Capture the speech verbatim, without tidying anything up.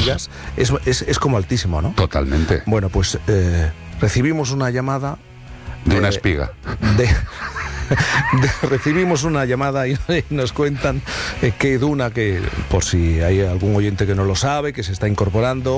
espigas, es, es, es como altísimo, ¿no? Totalmente. Bueno, pues eh, recibimos una llamada... De una espiga. De, de, recibimos una llamada y nos cuentan que Duna, que por si hay algún oyente que no lo sabe, que se está incorporando,